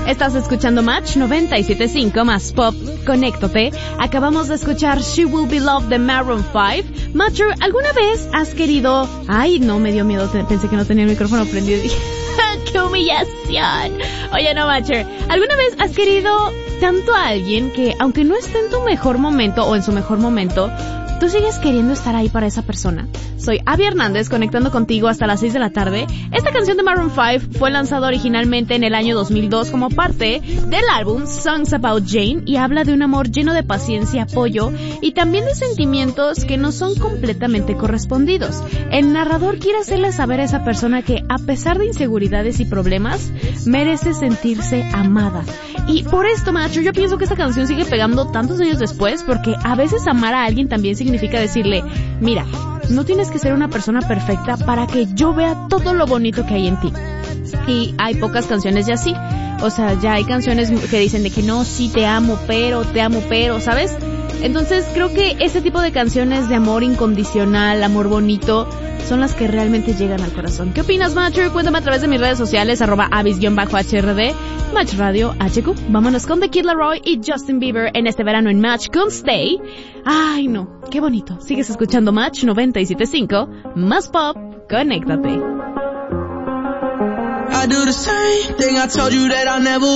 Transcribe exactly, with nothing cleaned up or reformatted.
Estás escuchando Match noventa y siete punto cinco más Pop. Conéctate. Acabamos de escuchar She Will Be Loved de Maroon cinco. Matcher, ¿alguna vez has querido... Ay, no, me dio miedo. Pensé que no tenía el micrófono prendido. ¡Qué humillación! Oye, no, Matcher, ¿alguna vez has querido tanto a alguien que, aunque no esté en tu mejor momento o en su mejor momento, tú sigues queriendo estar ahí para esa persona? Soy Abby Hernández, conectando contigo hasta las seis de la tarde. Esta canción de Maroon cinco fue lanzada originalmente en el año dos mil dos como parte del álbum Songs About Jane y habla de un amor lleno de paciencia, apoyo y también de sentimientos que no son completamente correspondidos. El narrador quiere hacerle saber a esa persona que, a pesar de inseguridades y problemas, merece sentirse amada. Y por esto, macho, yo pienso que esta canción sigue pegando tantos años después, porque a veces amar a alguien también significa decirle, mira, no tienes que ser una persona perfecta para que yo vea todo lo bonito que hay en ti. Y hay pocas canciones de así. O sea, ya hay canciones que dicen de que no, sí te amo, pero, te amo, pero, ¿sabes? Entonces creo que ese tipo de canciones de amor incondicional, amor bonito, son las que realmente llegan al corazón. ¿Qué opinas, Matcher? Cuéntame a través de mis redes sociales, arroba avis-H R D, Match Radio H Q. Vámonos con The Kid Laroi y Justin Bieber en este verano en Match con Stay. Ay, no, qué bonito. Sigues escuchando Match noventa y siete punto cinco, más pop, conéctate. I do the same thing I told you that I never